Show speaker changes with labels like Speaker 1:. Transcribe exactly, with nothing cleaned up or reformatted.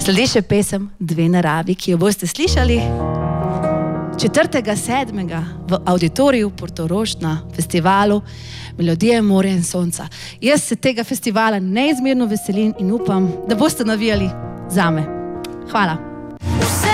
Speaker 1: Sledi še pesem Dve naravi, ki jo boste slišali četrtega sedmega v auditoriju Portorož na festivalu Melodije morja in sonca. Jaz se tega festivala neizmerno veselim in upam, da boste navijali zame. Hvala.